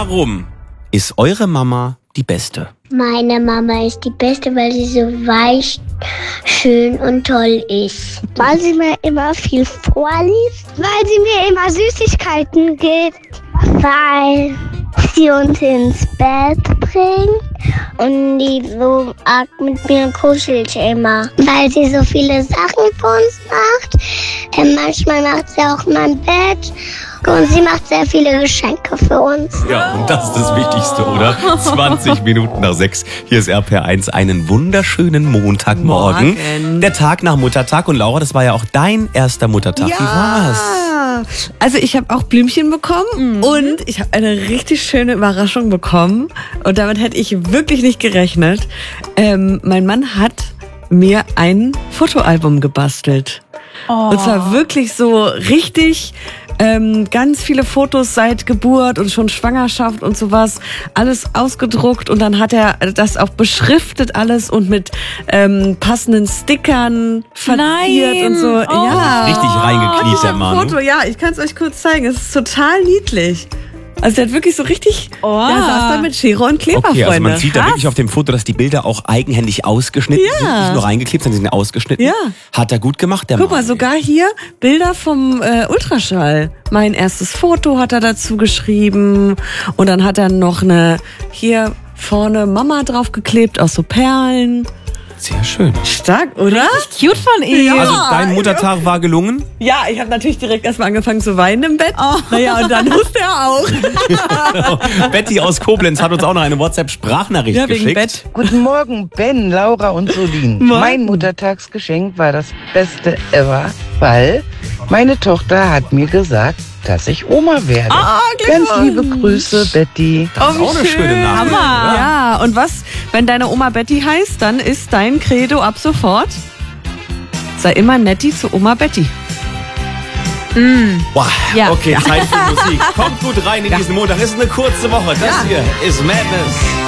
Warum ist eure Mama die Beste? Meine Mama ist die Beste, weil sie so weich, schön und toll ist. Weil sie mir immer viel vorliest. Weil sie mir immer Süßigkeiten gibt. Weil sie uns ins Bett bringt. Und die so arg mit mir kuschelt immer. Weil sie so viele Sachen für uns macht. Manchmal macht sie auch mein Bett. Und sie macht sehr viele Geschenke für uns. Ja, und das ist das Wichtigste, oder? 20 Minuten nach 6. Hier ist RPR1. Einen wunderschönen Montagmorgen. Morgen. Der Tag nach Muttertag. Und Laura, das war ja auch dein erster Muttertag. Ja. Wie war's? Also ich habe auch Blümchen bekommen und ich habe eine richtig schöne Überraschung bekommen. Und damit hätte ich wirklich nicht gerechnet. Mein Mann hat mir ein Fotoalbum gebastelt. Und zwar wirklich so richtig... ganz viele Fotos seit Geburt und schon Schwangerschaft und sowas, alles ausgedruckt und dann hat er das auch beschriftet alles und mit passenden Stickern verziert und so. Ja, Richtig reingekniet, der Mann. Foto, ja, ich kann es euch kurz zeigen. Es ist total niedlich. Also der hat wirklich so richtig, der saß da mit Schere und Kleber, Okay, also man Freunde. sieht da wirklich auf dem Foto, dass die Bilder auch eigenhändig ausgeschnitten sind. Nicht nur reingeklebt, sondern sie sind ausgeschnitten. Ja. Hat er gut gemacht, der Guck Mann. mal, sogar hier Bilder vom Ultraschall. Mein erstes Foto hat er dazu geschrieben. Und dann hat er noch eine hier vorne Mama draufgeklebt aus so Perlen. Sehr schön. Stark, oder? Cute von ihm. Ja. Also dein Muttertag war gelungen? Ja, ich habe natürlich direkt erstmal angefangen zu weinen im Bett. Naja, und dann musste er auch. Betty aus Koblenz hat uns auch noch eine WhatsApp-Sprachnachricht Ja, wegen geschickt. Bett. Guten Morgen, Ben, Laura und Solin. Mein Muttertagsgeschenk war das Beste ever, weil meine Tochter hat mir gesagt, dass ich Oma werde. Ganz liebe Grüße, Betty. Das ist auch eine schöne Nachricht. Hammer. Ja, und was, wenn deine Oma Betty heißt, dann ist dein Credo ab sofort: sei immer netti zu Oma Betty. Wow. Ja. Okay, Zeit für Musik. Kommt gut rein in diesen Montag. Ist eine kurze Woche. Das hier ist Madness.